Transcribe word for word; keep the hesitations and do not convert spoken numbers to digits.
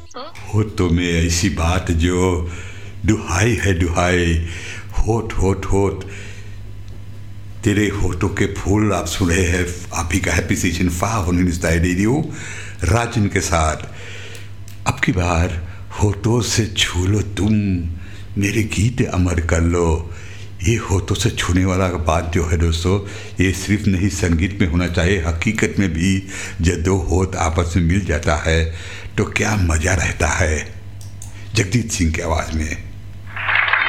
होठों में ऐसी बात जो दुहाई है दुहाई, होठ होठ होठ तेरे होठों के फूल आप सुन रहे हैं। आप ही का हैप्पी सीजन फाइव रेडियो राजन के साथ। अब की बार होठों से छू लो तुम, मेरे गीत अमर कर लो। ये होठों से छूने वाला बात जो है दोस्तों, ये सिर्फ नहीं संगीत में होना चाहिए, हकीकत में भी जब दो होठ आपस में मिल जाता है तो क्या मज़ा रहता है। जगजीत सिंह की आवाज़ में।